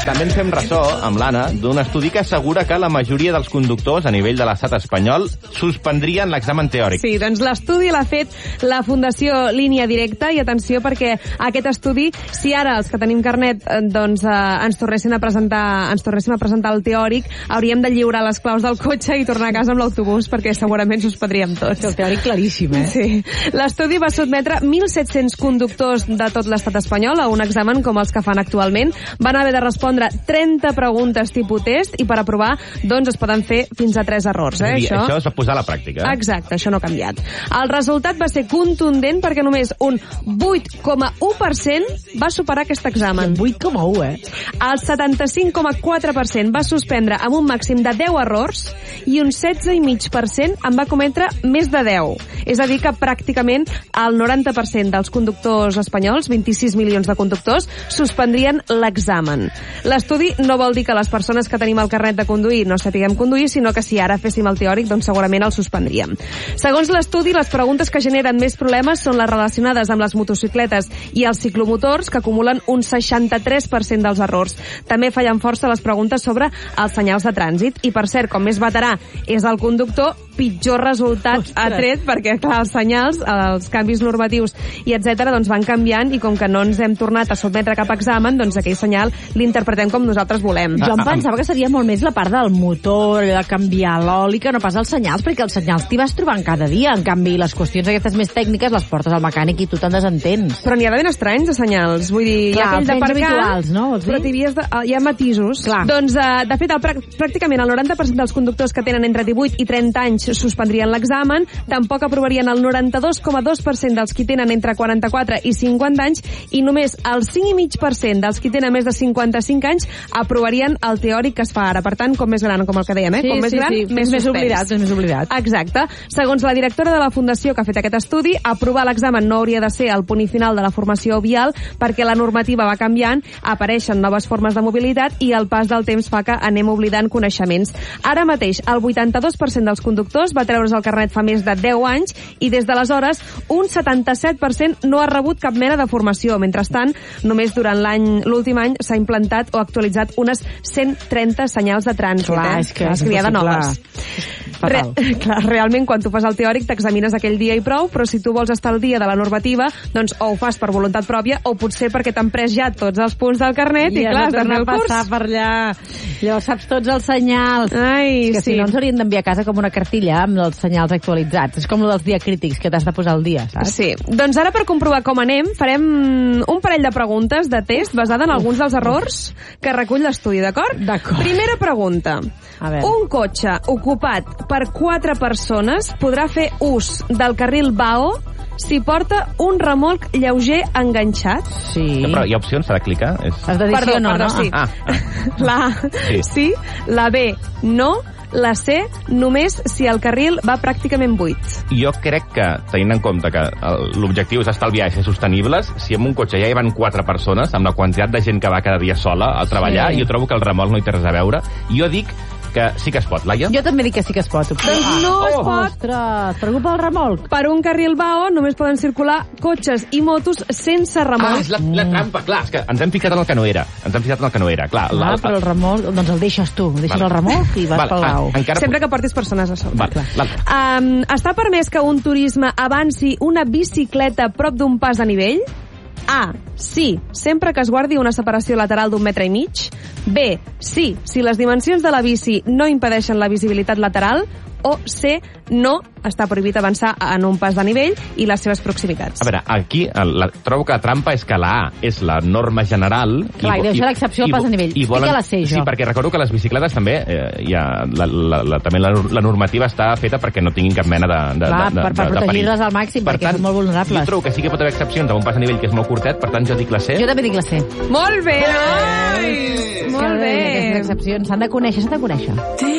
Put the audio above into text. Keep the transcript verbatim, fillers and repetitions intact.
també ens fem ressò, amb l'Anna, d'un estudi que assegura que la majoria dels conductors a nivell de l'estat espanyol suspendrien l'examen teòric. Sí, doncs l'estudi l'ha fet la Fundació Línia Directa, i atenció perquè aquest estudi, si ara els que tenim carnet doncs, eh, ens tornessin a presentar ens tornéssim a presentar el teòric, hauríem de lliurar les claus del cotxe i tornar a casa amb l'autobús, perquè segurament suspendríem tots. El teòric claríssim, eh? Sí. L'estudi va sotmetre mil set-cents conductors de tot l'estat espanyol a un examen com els que fan actualment. Van haver de respondre trenta preguntes tipus test, i per aprovar doncs es poden fer fins a tres errors. Eh, I això? això es va posar a la pràctica. Exacte, això no ha canviat. El resultat va ser contundent perquè només un vuit coma u per cent va superar aquest examen. vuit coma u, eh? El setanta-cinc coma quatre per cent va suspendre amb un màxim de deu errors i un setze coma cinc per cent en va cometre més de deu. És a dir, que pràcticament el noranta per cent dels conductors espanyols, vint-i-sis milions de conductors, suspendrien l'examen. L'estudi no vol dir que les persones que tenim el carnet de conduir no sapiguem conduir, sinó que si ara féssim el teòric, doncs segurament el suspendríem. Segons l'estudi, les preguntes que generen més problemes són les relacionades amb les motocicletes i els ciclomotors, que acumulen un seixanta-tres per cent dels errors. També fallen força les preguntes sobre els senyals de trànsit. I, per cert, com més veterà és el conductor, pitjor resultat Ostres. ha tret, perquè, clar, els senyals, els canvis normatius i etcètera, doncs van canviant, i com que no ens hem tornat a sotmetre a cap examen, doncs aquell senyal l'interpretem com nosaltres volem. Jo em pensava que seria molt més la part del motor, de canviar l'oli, que no pas els senyals, perquè els senyals t'hi vas trobant cada dia. En canvi, les qüestions aquestes més tècniques les portes al mecànic i tu te'n desentens. Però n'hi ha de ben estranys, de senyals. Vull dir, Clar, hi ha aquell els de menys aparcar, habituals, no? Vols dir? però t'hi havies de, hi ha matisos. Clar. Doncs, eh, de fet, el, pràcticament el noranta per cent dels conductors que tenen entre divuit i trenta anys suspendrien l'examen, tampoc aprovarien el noranta-dos coma dos per cent dels qui tenen entre quaranta-quatre i cinquanta anys, i només el cinc coma cinc per cent dels qui tenen més de cinquanta-cinc anys aprovarien el teòric que es fa ara. Per tant, com més gran, com el que dèiem, eh? Sí, com més sí, gran, sí. més, més suspens. oblidat, més oblidat. Exacte. Segons la directora de la Fundació que ha fet aquest estudi, aprovar l'examen no hauria de ser el punt i final de la formació vial, perquè la normativa va canviant, apareixen noves formes de mobilitat i el pas del temps fa que anem oblidant coneixements. Ara mateix, el vuitanta-dos per cent dels conductors va treure's el carnet fa més de deu anys, i des d'aleshores un setanta-set per cent no ha rebut cap mena de formació. Mentrestant, només durant l'any l'últim any s'ha implantat o actualitzat unes cent trenta senyals de trànsit. Clar, eh? és que és n'hi ha de impossible. noves. Re, clar, realment, quan tu fas el teòric t'examines aquell dia i prou, però si tu vols estar al dia de la normativa, doncs o ho fas per voluntat pròpia o potser perquè t'han pres ja tots els punts del carnet i, I clar, has de fer el curs. passar per allà. Llavors saps tots els senyals. Ai, és que sí. si no ens haurien d'enviar a casa com una cartilla amb els senyals actualitzats. És com el dels diacrítics, que t'has de posar al dia, saps? Sí. Doncs ara, per comprovar com anem, farem un parell de preguntes de test basada en alguns dels errors que recull l'estudi, d'acord? D'acord. Primera pregunta. A veure. Un cotxe ocupat per quatre persones podrà fer ús del carril B A O si porta un remolc lleuger enganxat? Sí. Però hi ha opcions, s'ha de clicar? És... Has de dir Perdó, sí o no, perdó, no? sí. Ah, La A, Sí. sí, la B, no, la C, només si el carril va pràcticament buit. jo crec que, tenint en compte que el- l'objectiu és estalviar i ser sostenibles, si en un cotxe ja hi van quatre persones, amb la quantitat de gent que va cada dia sola a treballar, Sí. jo trobo que el remolc no hi té res a veure. Jo dic que sí que es pot, Laia. Jo també dic que sí que es pot. Doncs no es Oh. pot. Ostres, preocupa el remolc. Per un carril B A O només poden circular cotxes i motos sense Ah, remolc. és la, la trampa, clar, és que ens hem ficat en el que no era. Ens hem ficat en el que no era, clar. Ah, la- però el remolc, doncs el deixes tu. Deixes Vale. el remolc i vas Vale, pel ah, Gau. encara... Sempre que portis persones a sobre. Vale, l'altre. Um, està permès que un turisme avanci una bicicleta prop d'un pas de nivell? A. Sí, sempre que es guardi una separació lateral d'un metre i mig. B. Sí, si les dimensions de la bici no impedeixen la visibilitat lateral. O C. No, està prohibit avançar en un pas de nivell i les seves proximitats. A veure, aquí el- la, trobo que la trampa és que la A és la norma general... Clar, i deu ser l'excepció al pas de nivell. Fica la C, jo. Sí, perquè recordo que les bicicletes també, eh, hi ha, la, la, la, també la, la normativa està feta perquè no tinguin cap mena de, de, Clar, de, de, per- per de perill. protegir-les al màxim, Per perquè tant, són molt vulnerables. Jo trobo que sí que pot haver excepcions amb un pas de nivell que és molt curtet, per tant jo dic la C. Jo també dic la C. Molt bé, nois! Molt bé. Aquestes excepcions s'han de conèixer, s'han de conèixer.